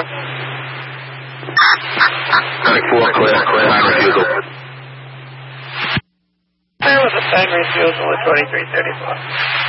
24, clear, time refusal. There was a time refusal at 2334.